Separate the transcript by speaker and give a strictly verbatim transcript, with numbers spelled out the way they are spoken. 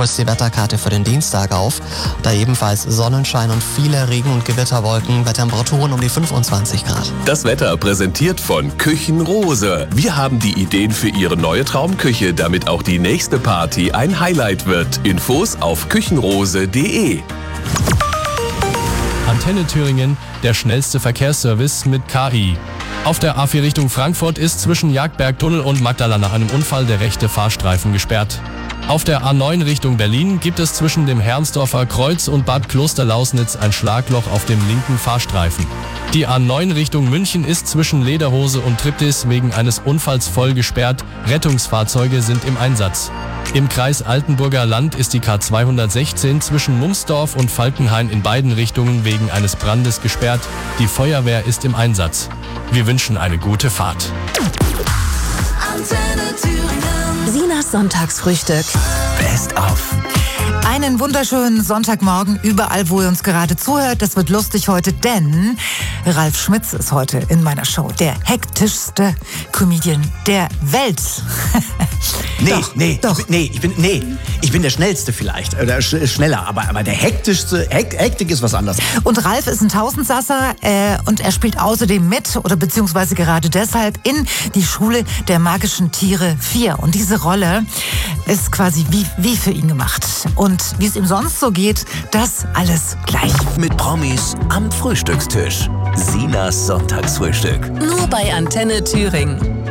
Speaker 1: kurz die Wetterkarte für den Dienstag auf. Da ebenfalls Sonnenschein und viele Regen- und Gewitterwolken bei Temperaturen um die fünfundzwanzig Grad.
Speaker 2: Das Wetter präsentiert von Küchenrose. Wir haben die Ideen für Ihre neue Traumküche, damit auch die nächste Party ein Highlight wird. Infos auf küchenrose punkt de.
Speaker 3: Antenne Thüringen, der schnellste Verkehrsservice mit K I. Auf der A vier Richtung Frankfurt ist zwischen Jagdbergtunnel und Magdala nach einem Unfall der rechte Fahrstreifen gesperrt. Auf der A neun Richtung Berlin gibt es zwischen dem Herrnsdorfer Kreuz und Bad Klosterlausnitz ein Schlagloch auf dem linken Fahrstreifen. Die A neun Richtung München ist zwischen Lederhose und Triptis wegen eines Unfalls voll gesperrt. Rettungsfahrzeuge sind im Einsatz. Im Kreis Altenburger Land ist die K zweihundertsechzehn zwischen Mumsdorf und Falkenhain in beiden Richtungen wegen eines Brandes gesperrt. Die Feuerwehr ist im Einsatz. Wir wünschen eine gute Fahrt.
Speaker 4: Sinas Sonntagsfrühstück.
Speaker 5: Best of.
Speaker 6: Einen wunderschönen Sonntagmorgen überall, wo ihr uns gerade zuhört. Das wird lustig heute, denn Ralf Schmitz ist heute in meiner Show. Der hektischste Comedian der Welt.
Speaker 5: Nee,
Speaker 6: doch,
Speaker 5: nee,
Speaker 6: doch.
Speaker 5: Ich bin, nee, ich bin, nee, ich bin der Schnellste vielleicht, oder sch schneller, aber, aber der hektischste, Hek Hektik ist was anderes.
Speaker 6: Und Ralf ist ein Tausendsasser äh, und er spielt außerdem mit, oder beziehungsweise gerade deshalb, in die Schule der magischen Tiere vier. Und diese Rolle ist quasi wie, wie für ihn gemacht. Und wie es ihm sonst so geht, das alles gleich.
Speaker 7: Mit Promis am Frühstückstisch. Sinas Sonntagsfrühstück.
Speaker 4: Nur bei Antenne Thüringen.